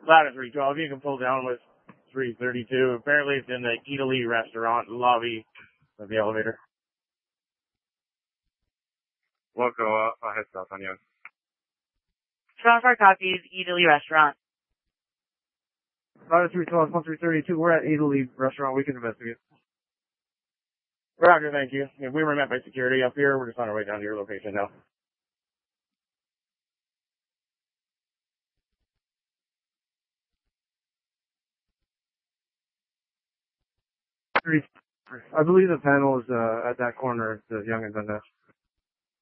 Ladder 312. You can pull down with 332. Apparently it's in the Italy restaurant lobby of the elevator. Local, head south on you. Transfer copies, Italy restaurant. Ladder 312, 1332. We're at Italy restaurant. We can investigate. Roger, thank you. Yeah, we were met by security up here. We're just on our way down to your location now. I believe the panel is at that corner, the Young and Dundas.